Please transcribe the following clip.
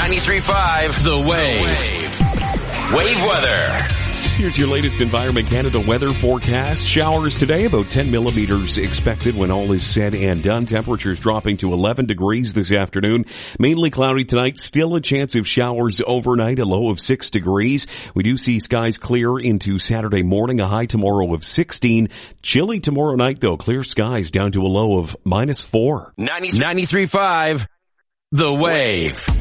93.5 The Wave. Wave weather. Here's your latest Environment Canada weather forecast. Showers today, about 10 millimeters expected when all is said and done. Temperatures dropping to 11 degrees this afternoon. Mainly cloudy tonight. Still a chance of showers overnight, a low of 6 degrees. We do see skies clear into Saturday morning, a high tomorrow of 16. Chilly tomorrow night, though. Clear skies down to a low of -4. 93.5 The Wave.